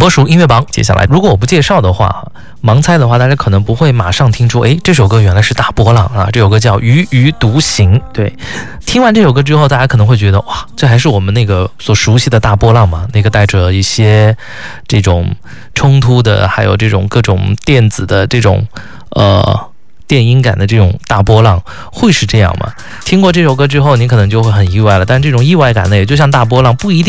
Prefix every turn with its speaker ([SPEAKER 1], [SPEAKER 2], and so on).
[SPEAKER 1] 播署音乐榜，接下来如果我不介绍的话，盲猜的话，大家可能不会马上听出，诶，这首歌原来是大波浪啊！这首歌叫《鱼鱼独行》。对，听完这首歌之后，大家可能会觉得，哇，这还是我们那个所熟悉的大波浪嘛？那个带着一些这种冲突的，还有这种各种电子的这种电音感的这种大波浪，会是这样吗？听过这首歌之后，你可能就会很意外了。但这种意外感呢，也就像大波浪，不一定